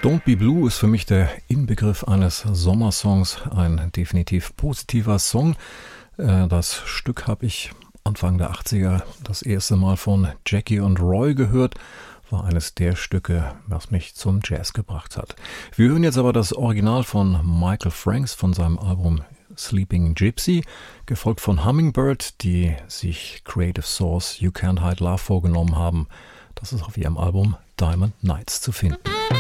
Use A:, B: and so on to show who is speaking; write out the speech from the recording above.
A: Don't Be Blue ist für mich der Inbegriff eines Sommersongs, ein definitiv positiver Song. Das Stück habe ich Anfang der 80er das erste Mal von Jackie und Roy gehört. War eines der Stücke, was mich zum Jazz gebracht hat. Wir hören jetzt aber das Original von Michael Franks von seinem Album Sleeping Gypsy, gefolgt von Hummingbird, die sich Creative Source You Can't Hide Love vorgenommen haben. Das ist auf ihrem Album Diamond Nights zu finden.